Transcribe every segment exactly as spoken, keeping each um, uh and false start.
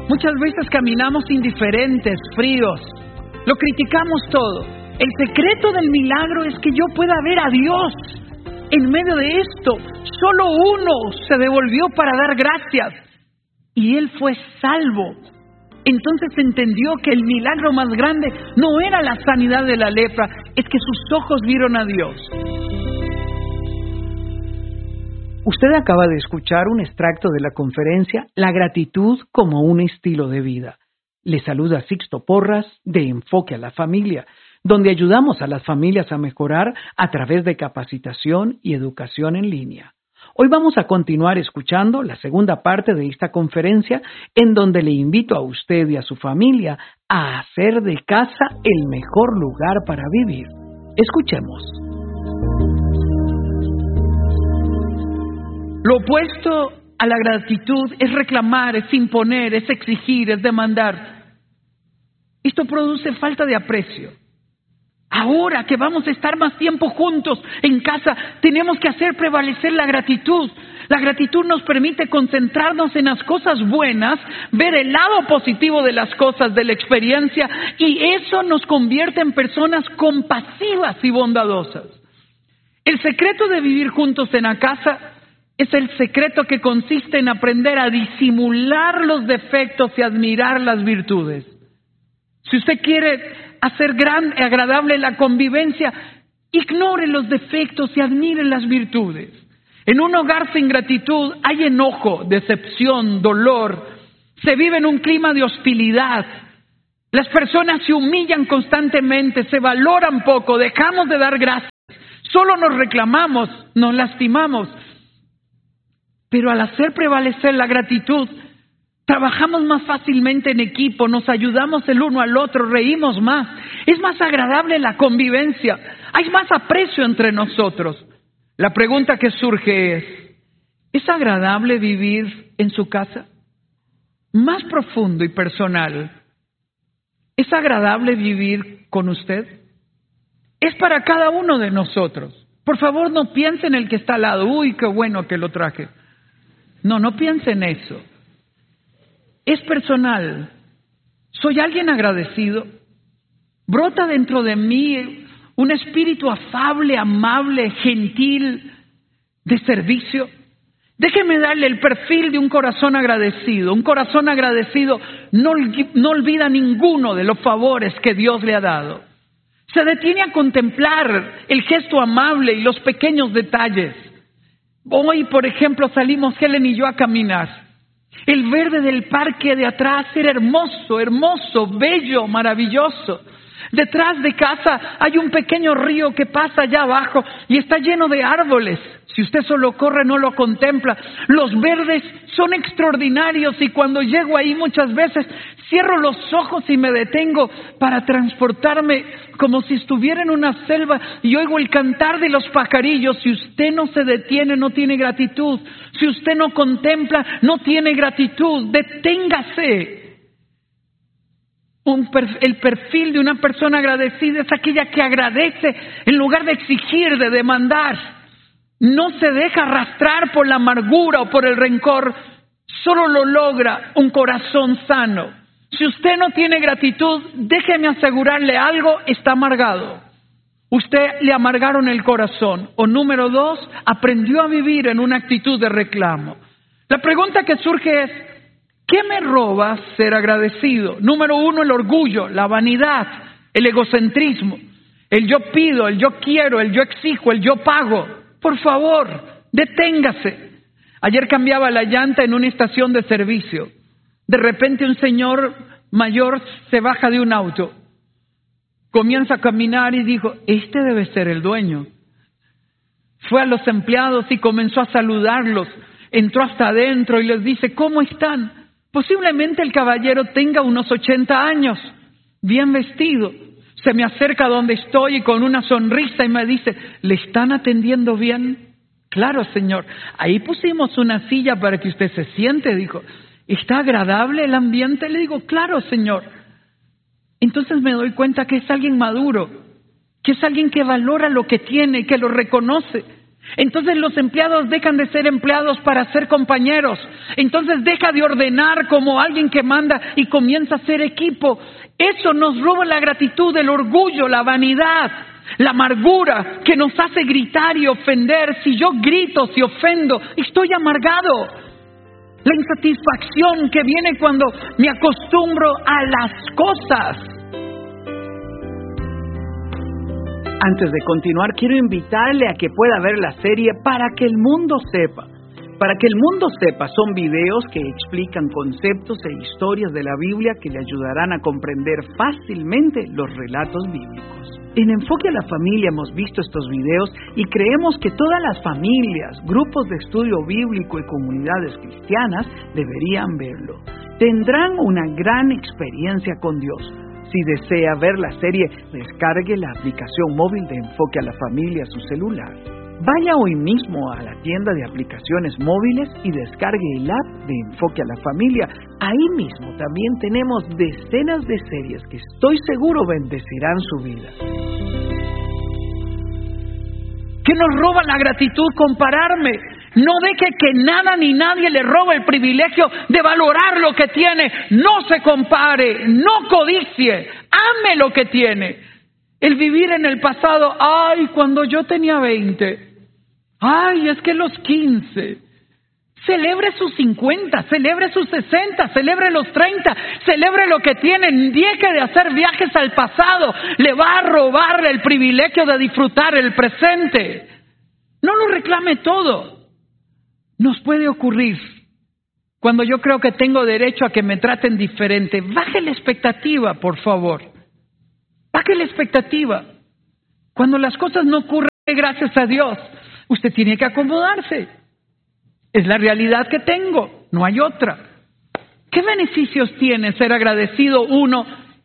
Muchas veces caminamos indiferentes, fríos, lo criticamos todo. El secreto del milagro es que yo pueda ver a Dios en medio de esto. Solo uno se devolvió para dar gracias y él fue salvo. Entonces entendió que el milagro más grande no era la sanidad de la lepra, es que sus ojos vieron a Dios. Usted acaba de escuchar un extracto de la conferencia La gratitud como un estilo de vida. Le saluda Sixto Porras de Enfoque a la Familia, donde ayudamos a las familias a mejorar a través de capacitación y educación en línea. Hoy vamos a continuar escuchando la segunda parte de esta conferencia, en donde le invito a usted y a su familia a hacer de casa el mejor lugar para vivir. Escuchemos. Lo opuesto a la gratitud es reclamar, es imponer, es exigir, es demandar. Esto produce falta de aprecio. Ahora que vamos a estar más tiempo juntos en casa, tenemos que hacer prevalecer la gratitud. La gratitud nos permite concentrarnos en las cosas buenas, ver el lado positivo de las cosas, de la experiencia, y eso nos convierte en personas compasivas y bondadosas. El secreto de vivir juntos en la casa es el secreto que consiste en aprender a disimular los defectos y admirar las virtudes. Si usted quiere hacer gran, agradable la convivencia, ignore los defectos y admire las virtudes. En un hogar sin gratitud hay enojo, decepción, dolor. Se vive en un clima de hostilidad. Las personas se humillan constantemente, se valoran poco, dejamos de dar gracias. Solo nos reclamamos, nos lastimamos. Pero al hacer prevalecer la gratitud, trabajamos más fácilmente en equipo, nos ayudamos el uno al otro, reímos más. Es más agradable la convivencia, hay más aprecio entre nosotros. La pregunta que surge es, ¿es agradable vivir en su casa? Más profundo y personal, ¿es agradable vivir con usted? Es para cada uno de nosotros. Por favor, no piense en el que está al lado. Uy, qué bueno que lo traje. No, no piense en eso. Es personal. ¿Soy alguien agradecido? ¿Brota dentro de mí un espíritu afable, amable, gentil, de servicio? Déjeme darle el perfil de un corazón agradecido. Un corazón agradecido no, no olvida ninguno de los favores que Dios le ha dado. Se detiene a contemplar el gesto amable y los pequeños detalles. Hoy, por ejemplo, salimos Helen y yo a caminar. El verde del parque de atrás era hermoso, hermoso, bello, maravilloso. Detrás de casa hay un pequeño río que pasa allá abajo y está lleno de árboles. Si usted solo corre no lo contempla. Los verdes son extraordinarios y cuando llego ahí muchas veces cierro los ojos y me detengo para transportarme como si estuviera en una selva y oigo el cantar de los pajarillos. Si usted no se detiene, no tiene gratitud. Si usted no contempla, no tiene gratitud. Deténgase. Un per, el perfil de una persona agradecida es aquella que agradece en lugar de exigir, de demandar. No se deja arrastrar por la amargura o por el rencor. Solo lo logra un corazón sano. Si usted no tiene gratitud, déjeme asegurarle algo, está amargado. Usted le amargaron el corazón. O número dos, aprendió a vivir en una actitud de reclamo. La pregunta que surge es, ¿qué me roba ser agradecido? Número uno, el orgullo, la vanidad, el egocentrismo. El yo pido, el yo quiero, el yo exijo, el yo pago. Por favor, deténgase. Ayer cambiaba la llanta en una estación de servicio. De repente un señor mayor se baja de un auto. Comienza a caminar y dijo, este debe ser el dueño. Fue a los empleados y comenzó a saludarlos. Entró hasta adentro y les dice, ¿cómo están? Posiblemente el caballero tenga unos ochenta años, bien vestido. Se me acerca donde estoy y con una sonrisa y me dice, ¿le están atendiendo bien? Claro, señor. Ahí pusimos una silla para que usted se siente, dijo. ¿Está agradable el ambiente? Le digo, claro, señor. Entonces me doy cuenta que es alguien maduro, que es alguien que valora lo que tiene, que lo reconoce. Entonces los empleados dejan de ser empleados para ser compañeros. Entonces deja de ordenar como alguien que manda y comienza a ser equipo. Eso nos roba la gratitud, el orgullo, la vanidad, la amargura que nos hace gritar y ofender. Si yo grito, si ofendo, estoy amargado. La insatisfacción que viene cuando me acostumbro a las cosas. Antes de continuar, quiero invitarle a que pueda ver la serie Para que el mundo sepa. Para que el mundo sepa son videos que explican conceptos e historias de la Biblia que le ayudarán a comprender fácilmente los relatos bíblicos. En Enfoque a la Familia hemos visto estos videos y creemos que todas las familias, grupos de estudio bíblico y comunidades cristianas deberían verlo. Tendrán una gran experiencia con Dios. Si desea ver la serie, descargue la aplicación móvil de Enfoque a la Familia a su celular. Vaya hoy mismo a la tienda de aplicaciones móviles y descargue el app de Enfoque a la Familia. Ahí mismo también tenemos decenas de series que estoy seguro bendecirán su vida. Que nos roba la gratitud compararme. No deje que nada ni nadie le robe el privilegio de valorar lo que tiene. No se compare, no codicie, ame lo que tiene. El vivir en el pasado, ay, cuando yo tenía veinte, ay, es que los quince, celebre sus cincuenta, celebre sus sesenta, celebre los treinta, celebre lo que tiene, deje de hacer viajes al pasado, le va a robar el privilegio de disfrutar el presente. No lo reclame todo. Nos puede ocurrir, cuando yo creo que tengo derecho a que me traten diferente, baje la expectativa, por favor. Baje la expectativa. Cuando las cosas no ocurren, gracias a Dios, usted tiene que acomodarse. Es la realidad que tengo, no hay otra. ¿Qué beneficios tiene ser agradecido? Uno,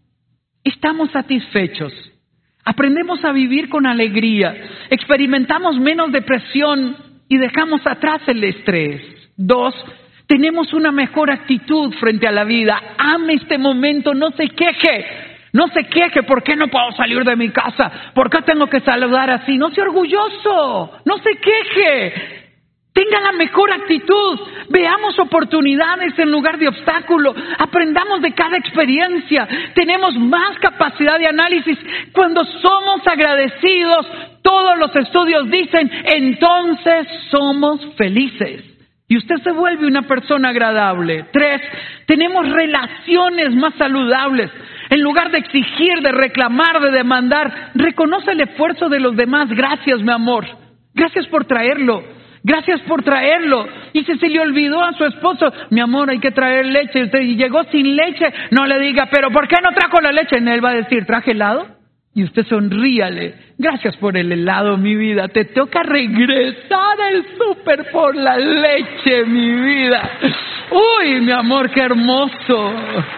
estamos satisfechos. Aprendemos a vivir con alegría. Experimentamos menos depresión y dejamos atrás el estrés. Dos, tenemos una mejor actitud frente a la vida. Ame este momento, no se queje. No se queje, ¿por qué no puedo salir de mi casa? ¿Por qué tengo que saludar así? No sea orgulloso, no se queje. Tenga la mejor actitud. Veamos oportunidades en lugar de obstáculos. Aprendamos de cada experiencia. Tenemos más capacidad de análisis. Cuando somos agradecidos, todos los estudios dicen, entonces somos felices. Y usted se vuelve una persona agradable. Tres, tenemos relaciones más saludables. En lugar de exigir, de reclamar, de demandar, reconoce el esfuerzo de los demás. Gracias, mi amor. Gracias por traerlo. Gracias por traerlo. Y si se le olvidó a su esposo, mi amor, hay que traer leche. Usted llegó sin leche, no le diga, pero ¿por qué no trajo la leche? Y él va a decir, ¿traje helado? Y usted sonríale. Gracias por el helado, mi vida. Te toca regresar al súper por la leche, mi vida. Uy, mi amor, qué hermoso.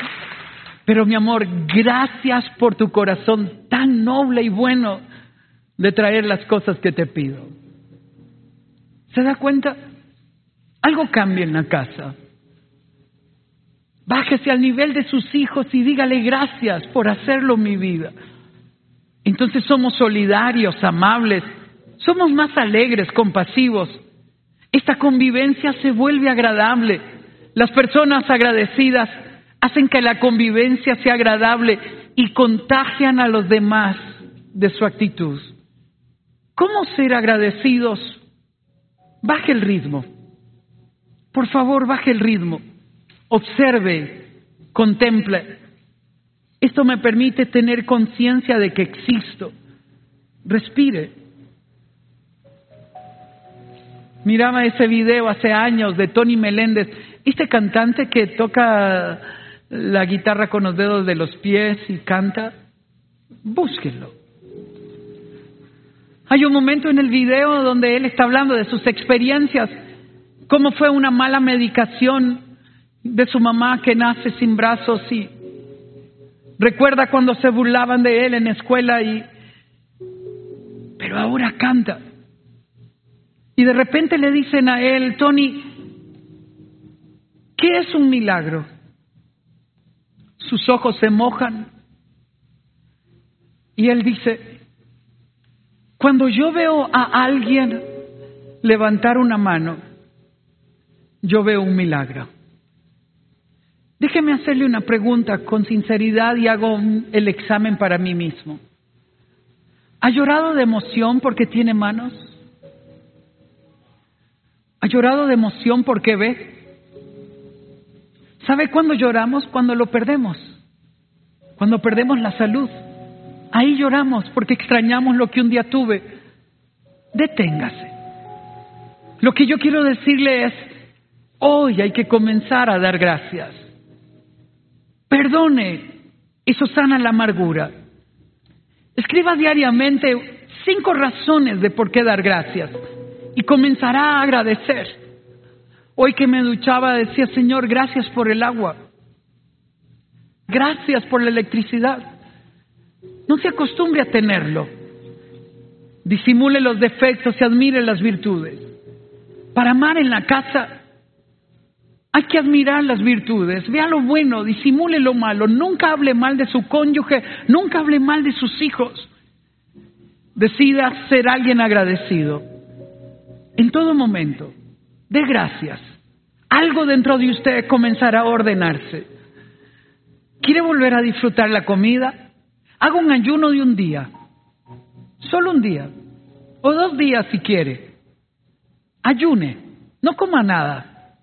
Pero mi amor, gracias por tu corazón tan noble y bueno de traer las cosas que te pido. ¿Se da cuenta? Algo cambia en la casa. Bájese al nivel de sus hijos y dígale gracias por hacerlo, mi vida. Entonces somos solidarios, amables, somos más alegres, compasivos. Esta convivencia se vuelve agradable. Las personas agradecidas hacen que la convivencia sea agradable y contagian a los demás de su actitud. ¿Cómo ser agradecidos? Baje el ritmo. Por favor, baje el ritmo. Observe, contemple. Esto me permite tener conciencia de que existo. Respire. Miraba ese video hace años de Tony Meléndez, este cantante que toca la guitarra con los dedos de los pies y canta. Búsquenlo. Hay un momento en el video donde él está hablando de sus experiencias, cómo fue una mala medicación de su mamá que nace sin brazos y recuerda cuando se burlaban de él en la escuela y pero ahora canta. Y de repente le dicen a él, Tony, ¿qué es un milagro? Sus ojos se mojan y él dice, cuando yo veo a alguien levantar una mano, yo veo un milagro. Déjeme hacerle una pregunta con sinceridad y hago un, el examen para mí mismo. ¿Ha llorado de emoción porque tiene manos? ¿Ha llorado de emoción porque ve? ¿Sabe cuándo lloramos? Cuando lo perdemos. Cuando perdemos la salud. Ahí lloramos porque extrañamos lo que un día tuve. Deténgase. Lo que yo quiero decirle es, hoy hay que comenzar a dar gracias. Perdone, eso sana la amargura. Escriba diariamente cinco razones de por qué dar gracias y comenzará a agradecer. Hoy que me duchaba decía, Señor, gracias por el agua. Gracias por la electricidad. No se acostumbre a tenerlo. Disimule los defectos y admire las virtudes. Para amar en la casa hay que admirar las virtudes. Vea lo bueno, disimule lo malo. Nunca hable mal de su cónyuge, nunca hable mal de sus hijos. Decida ser alguien agradecido. En todo momento, dé gracias. Algo dentro de usted comenzará a ordenarse. ¿Quiere volver a disfrutar la comida? Haga un ayuno de un día. Solo un día. O dos días si quiere. Ayune. No coma nada.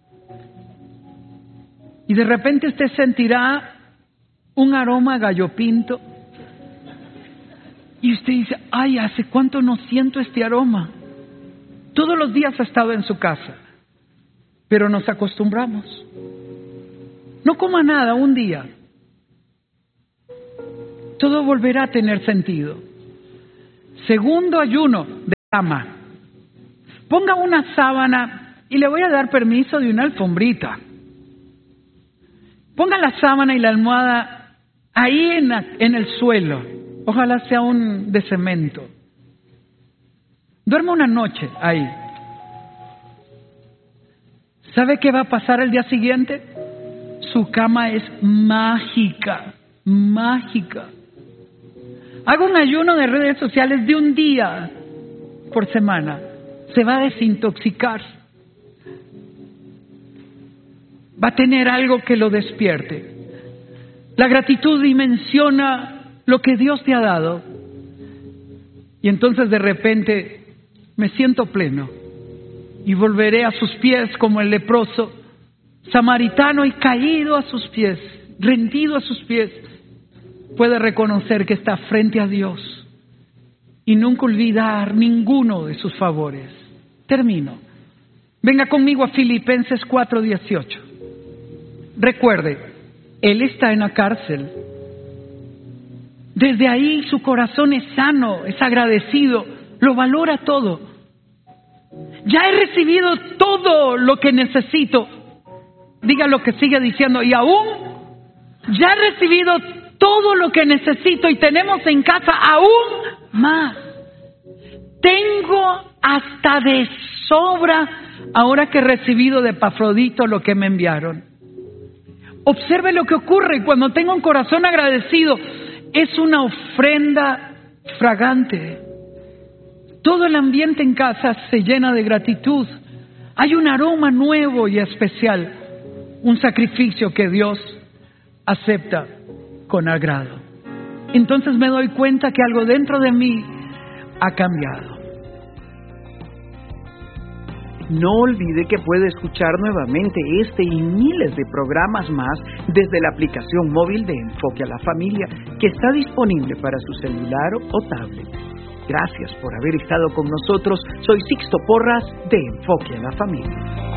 Y de repente usted sentirá un aroma a gallo pinto. Y usted dice, ay, ¿hace cuánto no siento este aroma? Todos los días ha estado en su casa. Pero nos acostumbramos. No coma nada un día. Todo volverá a tener sentido. Segundo ayuno de cama. Ponga una sábana y le voy a dar permiso de una alfombrita. Ponga la sábana y la almohada ahí en, la, en el suelo. Ojalá sea un de cemento. Duerma una noche ahí. ¿Sabe qué va a pasar el día siguiente? Su cama es mágica, mágica. Haga un ayuno de redes sociales de un día por semana. Se va a desintoxicar. Va a tener algo que lo despierte. La gratitud dimensiona lo que Dios te ha dado. Y entonces de repente me siento pleno. Y volveré a sus pies como el leproso, samaritano y caído a sus pies, rendido a sus pies. Puede reconocer que está frente a Dios y nunca olvidar ninguno de sus favores. Termino. Venga conmigo a Filipenses cuatro dieciocho. Recuerde, Él está en la cárcel. Desde ahí su corazón es sano, es agradecido, lo valora todo. Ya he recibido todo lo que necesito. Diga lo que sigue diciendo. Y aún, ya he recibido todo lo que necesito y tenemos en casa aún más. Tengo hasta de sobra ahora que he recibido de Epafrodito lo que me enviaron. Observe lo que ocurre cuando tengo un corazón agradecido. Es una ofrenda fragante. Todo el ambiente en casa se llena de gratitud. Hay un aroma nuevo y especial. Un sacrificio que Dios acepta con agrado. Entonces me doy cuenta que algo dentro de mí ha cambiado. No olvide que puede escuchar nuevamente este y miles de programas más desde la aplicación móvil de Enfoque a la Familia, que está disponible para su celular o tablet. Gracias por haber estado con nosotros. Soy Sixto Porras de Enfoque a la Familia.